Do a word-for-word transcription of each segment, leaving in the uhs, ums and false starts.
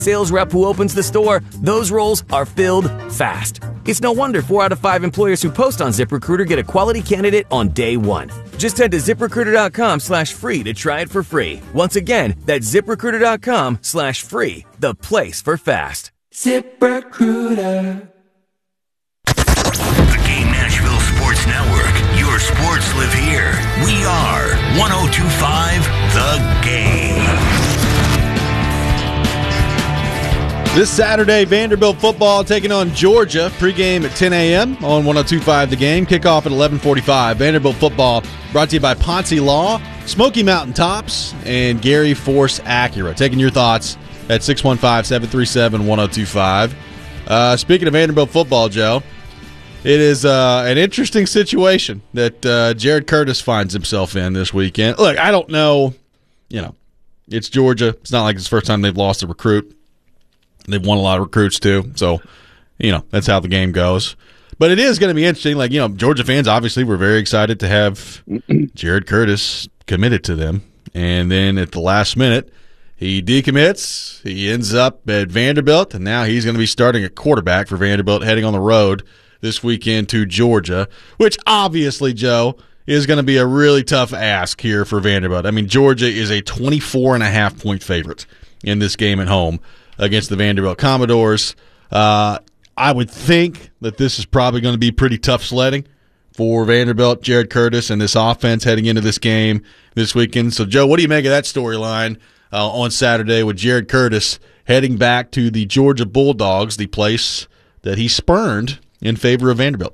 sales rep who opens the store, those roles are filled fast. It's no wonder four out of five employers who post on ZipRecruiter get a quality candidate on day one. Just head to ZipRecruiter.com slash free to try it for free. Once again, that's ZipRecruiter.com slash free, the place for fast. ZipRecruiter. The Game Nashville Sports Network. Your sports live here. We are one oh two point five The Game. This Saturday, Vanderbilt football taking on Georgia. Pregame at ten a.m. on one oh two point five The Game. Kickoff at eleven forty-five. Vanderbilt football brought to you by Ponce Law, Smoky Mountain Tops, and Gary Force Acura. Taking your thoughts at six one five, seven three seven, one oh two five. Uh, speaking of Vanderbilt football, Joe, it is uh, an interesting situation that uh, Jared Curtis finds himself in this weekend. Look, I don't know. You know, it's Georgia. It's not like it's the first time they've lost a recruit. They've won a lot of recruits, too. So, you know, that's how the game goes. But it is going to be interesting. Like, you know, Georgia fans obviously were very excited to have Jared Curtis committed to them. And then at the last minute, he decommits. He ends up at Vanderbilt, and now he's going to be starting at quarterback for Vanderbilt heading on the road this weekend to Georgia, which obviously, Joe, is going to be a really tough ask here for Vanderbilt. I mean, Georgia is a twenty-four and a half point favorite in this game at home against the Vanderbilt Commodores. Uh, I would think that this is probably going to be pretty tough sledding for Vanderbilt, Jared Curtis, and this offense heading into this game this weekend. So, Joe, what do you make of that storyline uh, on Saturday with Jared Curtis heading back to the Georgia Bulldogs, the place that he spurned in favor of Vanderbilt?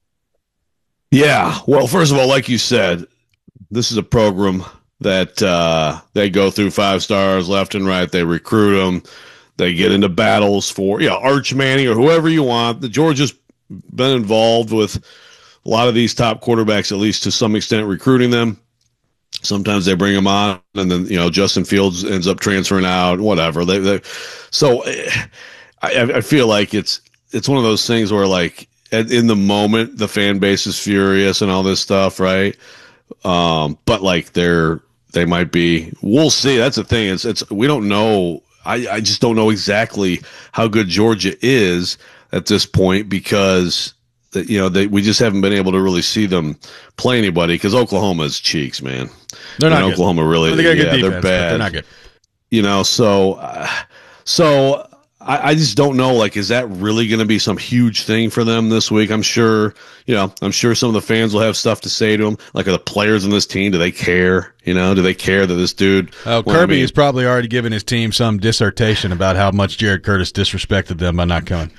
Yeah, well, first of all, like you said, this is a program that uh, they go through five stars left and right. They recruit them. They get into battles for, yeah, Arch Manning or whoever you want. The Georgia's been involved with a lot of these top quarterbacks, at least to some extent, recruiting them. Sometimes they bring them on, and then, you know, Justin Fields ends up transferring out, whatever. They, they, so I, I feel like it's it's one of those things where, like, in the moment, the fan base is furious and all this stuff, right? Um, but like they're they might be. We'll see. That's the thing. It's it's we don't know. I, I just don't know exactly how good Georgia is at this point because, you know, they, we just haven't been able to really see them play anybody because Oklahoma's cheeks, man. They're not and good. Oklahoma really, they got good yeah, defense, they're bad. They're not good. You know, so, uh, so I, I just don't know, like, is that really going to be some huge thing for them this week? I'm sure, you know, I'm sure some of the fans will have stuff to say to them. Like, are the players on this team, do they care? You know, do they care that this dude? Oh, well, Kirby I mean, has probably already given his team some dissertation about how much Jared Curtis disrespected them by not coming.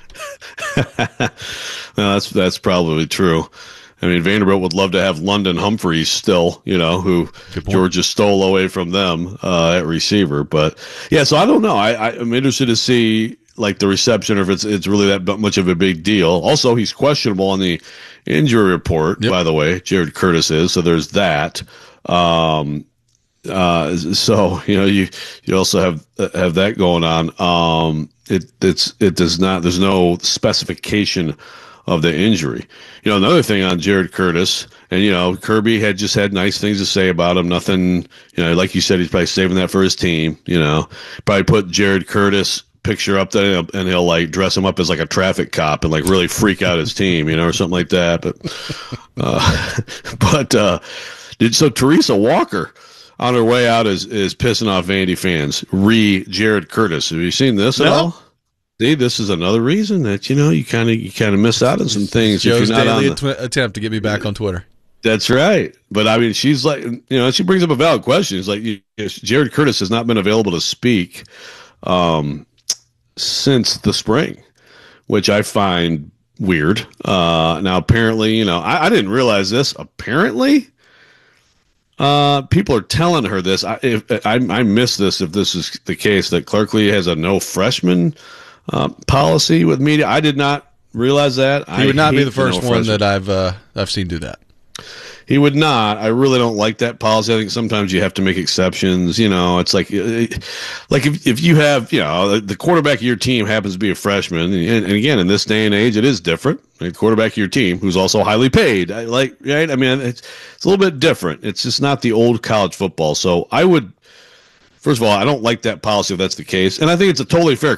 No, that's that's probably true. I mean, Vanderbilt would love to have London Humphreys still, you know, who Georgia stole away from them uh, at receiver. But, yeah, so I don't know. I, I, I'm interested to see, like, the reception, or if it's it's really that much of a big deal. Also, he's questionable on the injury report, yep. By the way. Jared Curtis is, so there's that. Um, uh, so, you know, you you also have have that going on. Um, it it's it does not, there's no specification of the injury. You know, another thing on Jared Curtis, and, you know, Kirby had just had nice things to say about him. Nothing, you know, like you said, he's probably saving that for his team, you know, probably put Jared Curtis picture up there and he'll like dress him up as like a traffic cop and like really freak out his team, you know, or something like that. But, uh, but, uh, did, so Teresa Walker on her way out is, is pissing off Vandy fans. Re Jared Curtis. Have you seen this no. at all? See, this is another reason that, you know, you kind of you kind of miss out on some things. Joe's if you're not daily on the, att- attempt to get me back on Twitter. That's right. But, I mean, she's like, you know, she brings up a valid question. It's like, you, Jared Curtis has not been available to speak um, since the spring, which I find weird. Uh, now, apparently, you know, I, I didn't realize this. Apparently, uh, people are telling her this. I, if, I, I miss this if this is the case, that Clark-Lea has a no freshman uh, policy with media. I did not realize that. He would I not be hate the first no one freshmen. that I've uh, I've seen do that. He would not. I really don't like that policy. I think sometimes you have to make exceptions. You know, it's like, like if if you have, you know, the quarterback of your team happens to be a freshman, and, and again, in this day and age, it is different. The quarterback of your team, who's also highly paid, I, like, right? I mean, it's it's a little bit different. It's just not the old college football. So I would, First of all, I don't like that policy if that's the case. And I think it's a totally fair